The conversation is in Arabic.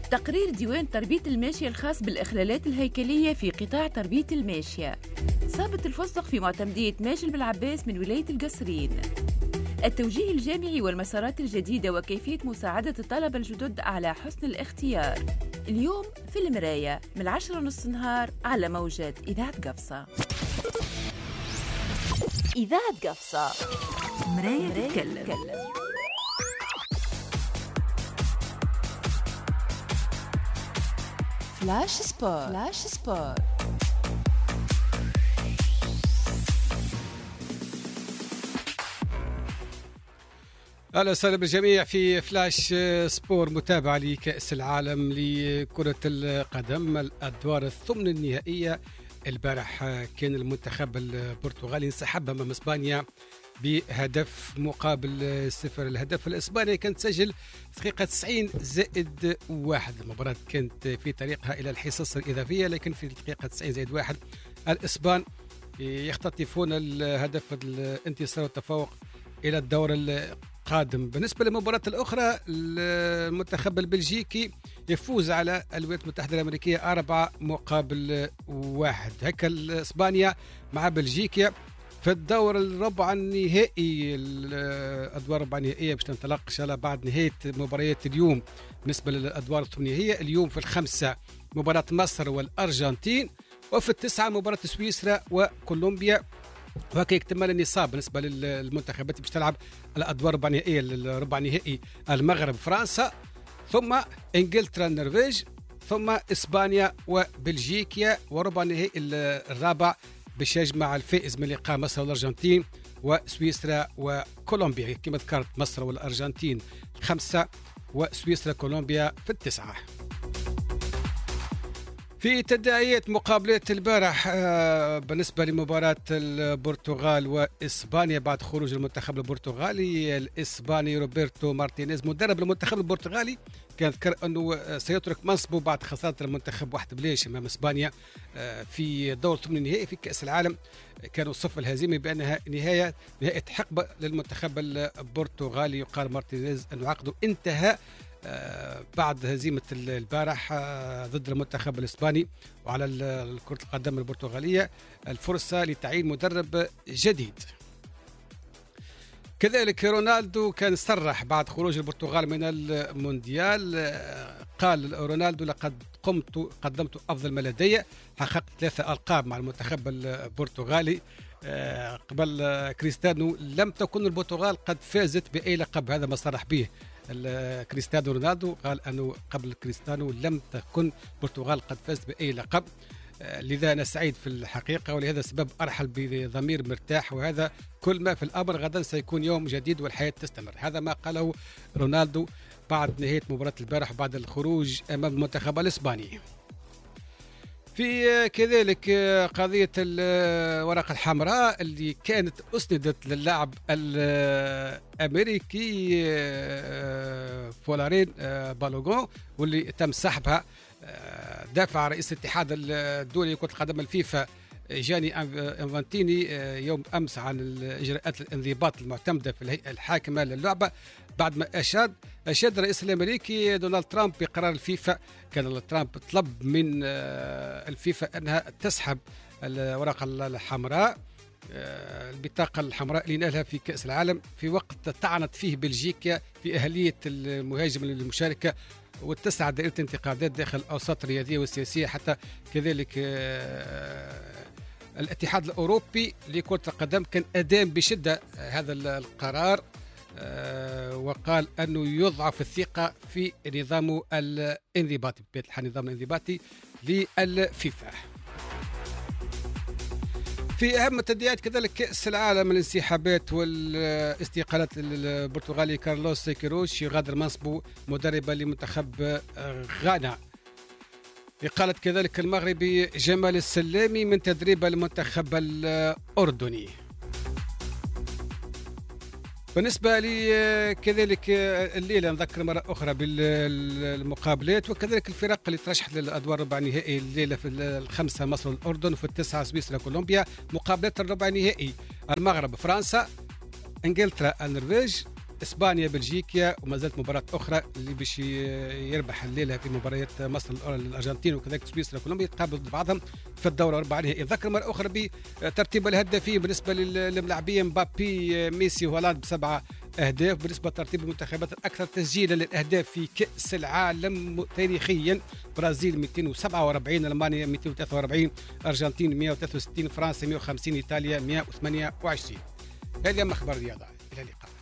تقرير ديوان تربية الماشية الخاص بالإخلالات الهيكلية في قطاع تربية الماشية. صابت الفستق في معتمدية ماجل بالعباس من ولاية القصرين. التوجيه الجامعي والمسارات الجديدة وكيفية مساعدة الطلبة الجدد على حسن الاختيار. اليوم في المراية من 10:30 نهار على موجة إذاعة قفصة. إذاعة قفصة، مراية تتكلم. فلاش سبور. أهلا وسهلا بالجميع في فلاش سبور، متابعة لكأس العالم لكرة القدم الأدوار الثمن النهائية. البارح كان المنتخب البرتغالي انسحب أمام إسبانيا بهدف مقابل 0. الهدف الإسباني كان تسجل في دقيقة 90+1. المباراة كانت في طريقها إلى الحصص الإضافية، لكن في دقيقة 90+1 الإسبان يختطفون الهدف الانتصار والتفوق إلى الدور القادم. بالنسبة للمباراة الأخرى، المنتخب البلجيكي يفوز على الولايات المتحدة الأمريكية 4-1. هكا إسبانيا مع بلجيكا في الدور الربع النهائي، الأدوار الربع النهائية باش تنطلق إن شاء الله بعد نهاية مباريات اليوم. بالنسبة للأدوار الثمانية، اليوم في 5 مباراة مصر والأرجنتين، وفي 9 مباراة سويسرا وكولومبيا. وهكا يكتمل النصاب بالنسبة للمنتخبات باش تلعب الأدوار الربع النهائية. الربع النهائي المغرب فرنسا، ثم إنجلترا النرويج، ثم إسبانيا وبلجيكا، وربع النهائي الرابع باش يجمع الفائز من لقاء مصر والأرجنتين وسويسرا وكولومبيا. كما ذكرت مصر والأرجنتين 5 وسويسرا كولومبيا في 9. في تداعيات مقابلات البارح بالنسبة لمباراة البرتغال وإسبانيا بعد خروج المنتخب البرتغالي، الإسباني روبرتو مارتينيز مدرب المنتخب البرتغالي كان ذكر أنه سيترك منصبه بعد خسارة المنتخب 1-0 أمام إسبانيا في دور ثمن النهائي في كأس العالم. كانوا صف الهزيمة بأنها نهاية حقبة للمنتخب البرتغالي. يقال مارتينيز أن عقده انتهى بعد هزيمة البارح ضد المنتخب الإسباني. وعلى كرة القدم البرتغالية الفرصة لتعيين مدرب جديد. كذلك رونالدو كان صرح بعد خروج البرتغال من المونديال، قال رونالدو: لقد قدمت أفضل ما لدي، حققت 3 ألقاب مع المنتخب البرتغالي قبل كريستيانو. لم تكن البرتغال قد فازت بأي لقب، هذا ما صرح به كريستيانو رونالدو. قال أنه قبل كريستيانو لم تكن البرتغال قد فازت بأي لقب، لذا أنا سعيد في الحقيقة، ولهذا السبب أرحل بضمير مرتاح، وهذا كل ما في الأمر، غدا سيكون يوم جديد والحياة تستمر. هذا ما قاله رونالدو بعد نهاية مباراة البارح بعد الخروج أمام المنتخب الإسباني. في كذلك قضية الورقة الحمراء اللي كانت أسندت للاعب الأمريكي فولارين بالوغون، واللي تم سحبها. دافع رئيس الاتحاد الدولي لكرة القدم الفيفا جاني انفانتيني يوم أمس عن الإجراءات الانضباط المعتمدة في الهيئة الحاكمة للعبة، بعد ما أشاد الرئيس الأمريكي دونالد ترامب بقرار الفيفا. كان ترامب طلب من الفيفا أنها تسحب الورقة الحمراء، البطاقة الحمراء اللي نالها في كأس العالم، في وقت طعنت فيه بلجيكا في أهلية المهاجم للمشاركة، واتسع دائرة الانتقادات داخل الأوساط الرياضية والسياسية. حتى كذلك الاتحاد الأوروبي لكرة القدم كان أدان بشدة هذا القرار، وقال أنه يضعف الثقة في نظامه الانضباطي، بطبيعة الحال النظام الانضباطي للفيفا. في أهم التداعيات كذلك كأس العالم، الانسحابات والاستقالات البرتغالي كارلوس كيروش يغادر منصبه مدربا لمنتخب غانا. قالت كذلك المغربي جمال السلامي من تدريب المنتخب الأردني. بالنسبة لي كذلك الليلة نذكر مرة أخرى بالمقابلات وكذلك الفرق اللي ترشحت للأدوار الربع النهائي. الليلة في 5 مصر والأردن، وفي 9 سويسرا كولومبيا. مقابلات الربع النهائي: المغرب فرنسا، إنجلترا النرويج، اسبانيا بلجيكا، وما زالت مباراه اخرى اللي باش يربح الليله في مباريات مصر الارجنتين وكذلك سويسرا كلهم يتقابلوا ضد بعضهم في الدوره الربع نهائي. نذكر مره اخرى بترتيب الهدافين بالنسبه للاعبين مبابي ميسي وهولاند ب7 اهداف. بالنسبه لترتيب المنتخبات الاكثر تسجيلا للاهداف في كاس العالم تاريخيا: برازيل 247، المانيا 243، ارجنتين 163، فرنسا 150، ايطاليا 128. هذه اخبار الرياضه، الى اللقاء.